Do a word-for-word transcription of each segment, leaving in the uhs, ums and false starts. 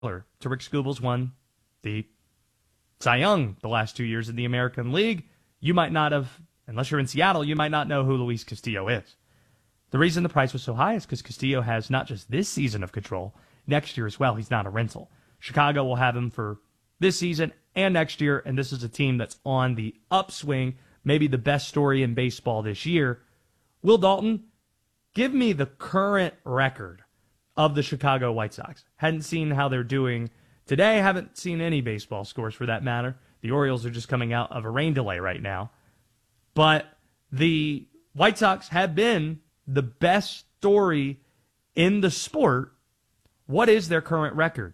Tarik Skubal's won the Cy Young the last two years in the American League. You might not have, unless you're in Seattle, you might not know who Luis Castillo is. The reason the price was so high is because Castillo has not just this season of control, next year as well. He's not a rental. Chicago will have him for this season and next year, and this is a team that's on the upswing, maybe the best story in baseball this year. Will Dalton, give me the current record of the Chicago White Sox. Hadn't seen how they're doing today. Haven't seen any baseball scores for that matter. The Orioles are just coming out of a rain delay right now. But the White Sox have been the best story in the sport. What is their current record?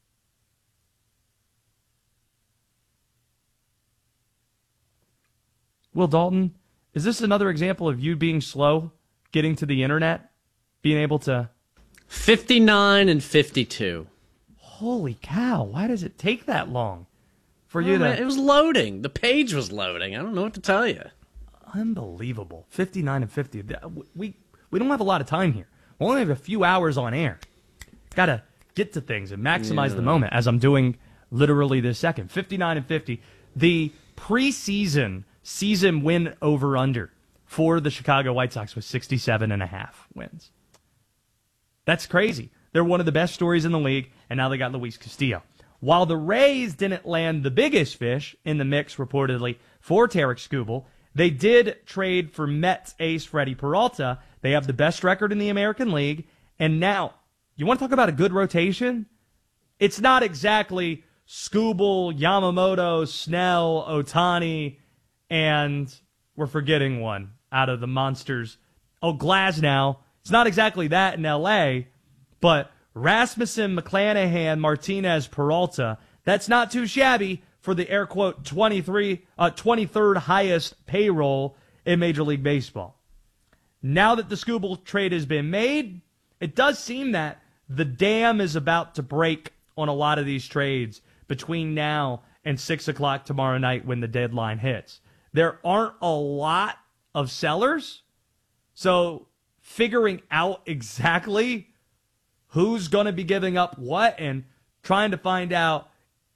Will Dalton, is this another example of you being slow, getting to the internet, being able to... fifty-nine and fifty-two. Holy cow, why does it take that long for oh, you to... Man, it was loading. The page was loading. I don't know what to tell you. Unbelievable. fifty-nine and fifty. We, we don't have a lot of time here. We only have a few hours on air. Got to get to things and maximize yeah. the moment, as I'm doing literally this second. fifty-nine and fifty. The preseason season win over-under for the Chicago White Sox was sixty-seven and a half wins. That's crazy. They're one of the best stories in the league, and now they got Luis Castillo. While the Rays didn't land the biggest fish in the mix, reportedly, for Tarik Skubal, they did trade for Mets ace Freddie Peralta. They have the best record in the American League, and now, you want to talk about a good rotation? It's not exactly Skubal, Yamamoto, Snell, Ohtani, and we're forgetting one out of the monsters. Oh, Glasnow. It's not exactly that in L A, but Rasmussen, McClanahan, Martinez, Peralta, that's not too shabby for the air quote twenty-three, uh, twenty-third highest payroll in Major League Baseball. Now that the Skubal trade has been made, it does seem that the dam is about to break on a lot of these trades between now and six o'clock tomorrow night when the deadline hits. There aren't a lot of sellers, so figuring out exactly who's going to be giving up what and trying to find out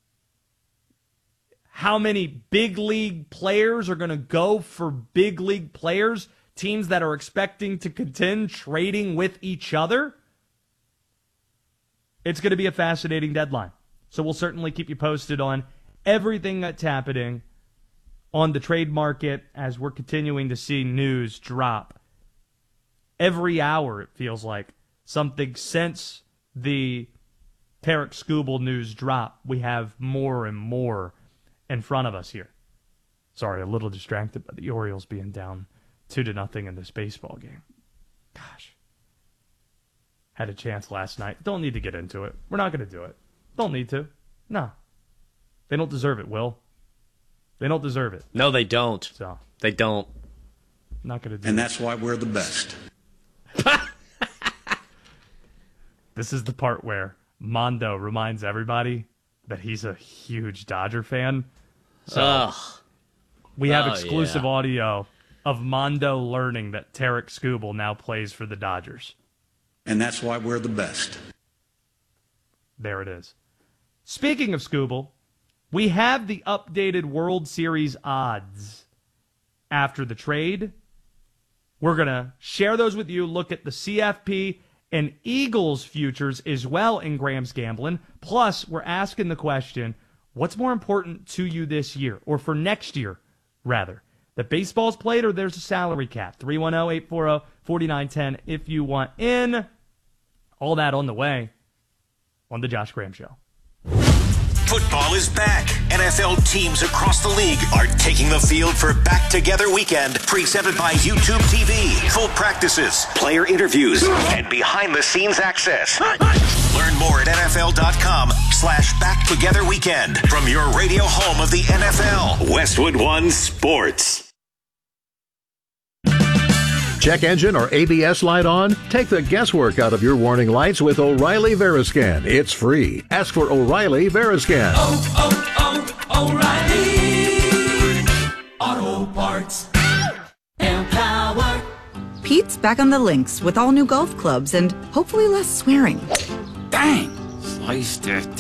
how many big league players are going to go for big league players, teams that are expecting to contend trading with each other. It's going to be a fascinating deadline. So we'll certainly keep you posted on everything that's happening on the trade market as we're continuing to see news drop. Every hour, it feels like, something since the Tarik Skubal news drop, we have more and more in front of us here. Sorry, a little distracted by the Orioles being down two to nothing in this baseball game. Gosh. Had a chance last night. Don't need to get into it. We're not going to do it. Don't need to. No. They don't deserve it, Will. They don't deserve it. No, they don't. So They don't. Not going to do And it. that's why we're the best. This is the part where Mondo reminds everybody that he's a huge Dodger fan. So Ugh. we have Oh, exclusive yeah. audio of Mondo learning that Tarik Skubal now plays for the Dodgers. And that's why we're the best. There it is. Speaking of Skubal, we have the updated World Series odds after the trade. We're going to share those with you, look at the C F P and Eagles futures as well in Graham's Gambling. Plus, we're asking the question, what's more important to you this year, or for next year, rather? That baseball's played or there's a salary cap? three one zero, eight four zero, four nine one zero if you want in. All that on the way on The Josh Graham Show. Football is back. N F L teams across the league are taking the field for Back Together Weekend, presented by YouTube T V. Full practices, player interviews, and behind-the-scenes access. Learn more at nfl.com slash Back Together Weekend from your radio home of the N F L. Westwood One Sports. Check engine or A B S light on? Take the guesswork out of your warning lights with O'Reilly Veriscan. It's free. Ask for O'Reilly Veriscan. Oh, oh, oh, O'Reilly Auto Parts. Empower. Pete's back on the links with all new golf clubs and hopefully less swearing. Dang, sliced it.